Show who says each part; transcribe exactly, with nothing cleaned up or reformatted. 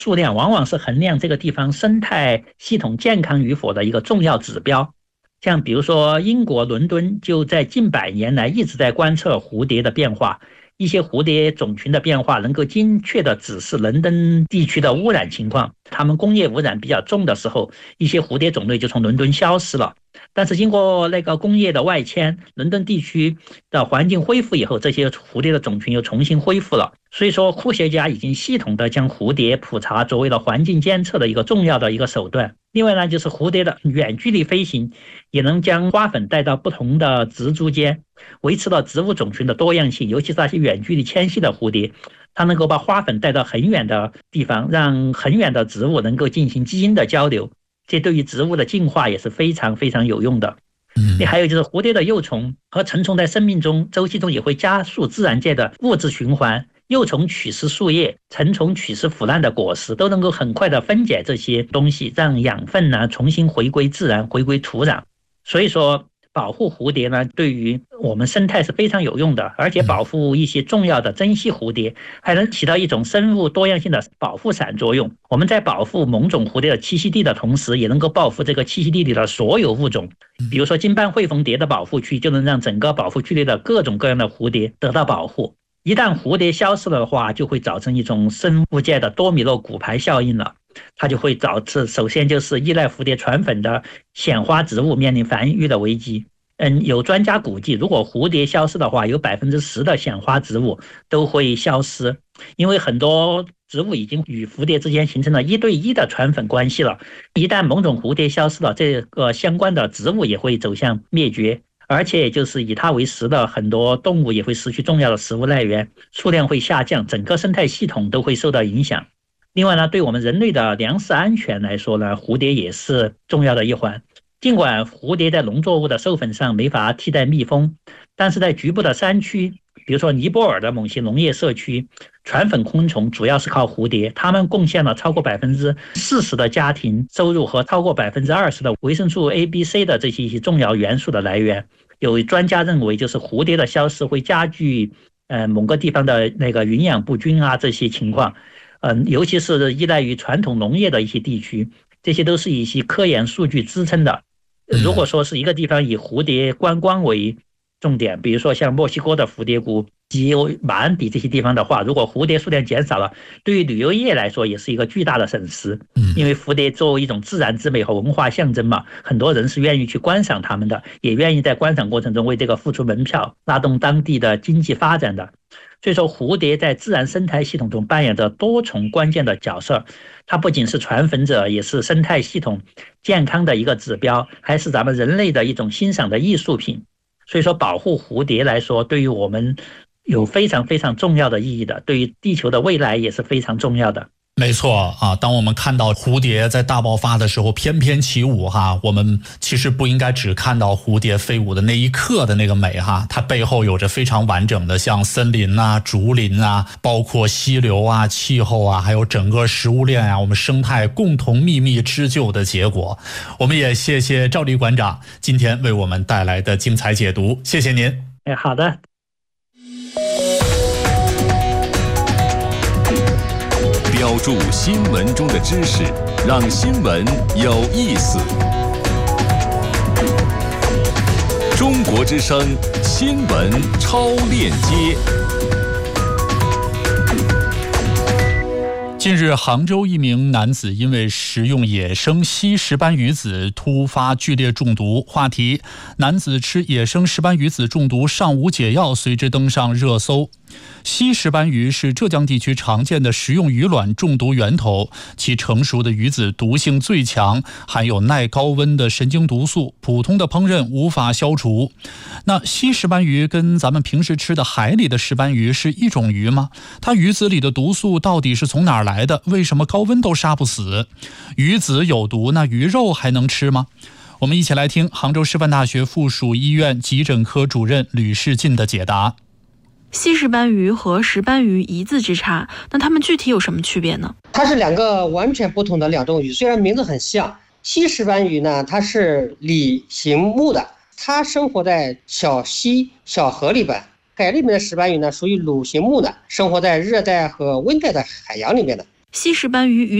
Speaker 1: 数量往往是衡量这个地方生态系统健康与否的一个重要指标。像比如说英国伦敦就在近百年来一直在观测蝴蝶的变化，一些蝴蝶种群的变化能够精确地指示伦敦地区的污染情况。他们工业污染比较重的时候，一些蝴蝶种类就从伦敦消失了。但是经过那个工业的外迁，伦敦地区的环境恢复以后，这些蝴蝶的种群又重新恢复了。所以说科学家已经系统地将蝴蝶普查作为了环境监测的一个重要的一个手段。另外呢，就是蝴蝶的远距离飞行也能将花粉带到不同的植株间，维持了植物种群的多样性。尤其是那些远距离迁徙的蝴蝶，它能够把花粉带到很远的地方，让很远的植物能够进行基因的交流，这对于植物的进化也是非常非常有用的。嗯，还有就是蝴蝶的幼虫和成虫在生命中周期中也会加速自然界的物质循环，幼虫取食树叶，成虫取食腐烂的果实，都能够很快的分解这些东西，让养分呢重新回归自然，回归土壤。所以说保护蝴蝶呢，对于我们生态是非常有用的，而且保护一些重要的珍稀蝴蝶，还能起到一种生物多样性的保护伞作用。我们在保护某种蝴蝶的栖息地的同时，也能够保护这个栖息地里的所有物种。比如说金斑喙缝蝶的保护区，就能让整个保护区里的各种各样的蝴蝶得到保护。一旦蝴蝶消失了的话，就会造成一种生物界的多米诺骨牌效应了。它就会导致，首先就是依赖蝴蝶传粉的显花植物面临繁育的危机。嗯，有专家估计，如果蝴蝶消失的话，有百分之十的显花植物都会消失，因为很多植物已经与蝴蝶之间形成了一对一的传粉关系了。一旦某种蝴蝶消失了，这个相关的植物也会走向灭绝，而且就是以它为食的很多动物也会失去重要的食物来源，数量会下降，整个生态系统都会受到影响。另外呢，对我们人类的粮食安全来说呢，蝴蝶也是重要的一环。尽管蝴蝶在农作物的授粉上没法替代蜜蜂，但是在局部的山区，比如说尼泊尔的某些农业社区，传粉昆虫主要是靠蝴蝶，它们贡献了超过百分之四十的家庭收入和超过百分之二十的维生素 A、B、C 的这些重要元素的来源。有专家认为，就是蝴蝶的消失会加剧呃某个地方的那个营养不均啊这些情况。嗯，尤其是依赖于传统农业的一些地区，这些都是一些科研数据支撑的。如果说是一个地方以蝴蝶观光为重点，比如说像墨西哥的蝴蝶谷及马鞍底这些地方的话，如果蝴蝶数量减少了，对于旅游业来说也是一个巨大的损失。因为蝴蝶作为一种自然之美和文化象征嘛，很多人是愿意去观赏它们的，也愿意在观赏过程中为这个付出门票，拉动当地的经济发展的。所以说蝴蝶在自然生态系统中扮演着多重关键的角色，它不仅是传粉者，也是生态系统健康的一个指标，还是咱们人类的一种欣赏的艺术品。所以说保护蝴蝶来说，对于我们有非常非常重要的意义的，对于地球的未来也是非常重要的。
Speaker 2: 没错啊，当我们看到蝴蝶在大爆发的时候翩翩起舞哈，我们其实不应该只看到蝴蝶飞舞的那一刻的那个美哈，它背后有着非常完整的像森林啊、竹林啊，包括溪流啊、气候啊，还有整个食物链啊，我们生态共同秘密织就的结果。我们也谢谢赵丽馆长今天为我们带来的精彩解读，谢谢您。
Speaker 1: 哎，好的。
Speaker 3: 标注新闻中的知识，让新闻有意思。中国之声新闻超链接。
Speaker 2: 近日，杭州一名男子因为食用野生西石斑鱼子突发剧烈中毒。话题：男子吃野生石斑鱼子中毒尚无解药，随之登上热搜。西石斑鱼是浙江地区常见的食用鱼卵中毒源头，其成熟的鱼子毒性最强，含有耐高温的神经毒素，普通的烹饪无法消除。那西石斑鱼跟咱们平时吃的海里的石斑鱼是一种鱼吗？它鱼子里的毒素到底是从哪儿来的？为什么高温都杀不死？鱼子有毒，那鱼肉还能吃吗？我们一起来听杭州师范大学附属医院急诊科主任吕世进的解答。
Speaker 4: 西石斑鱼和石斑鱼一字之差，那它们具体有什么区别呢？
Speaker 5: 它是两个完全不同的两种鱼，虽然名字很像。西石斑鱼呢，它是鲤形目的，它生活在小溪、小河里边。海里面的石斑鱼呢，属于鲁形目的，生活在热带和温带的海洋里面的。
Speaker 4: 西石斑鱼鱼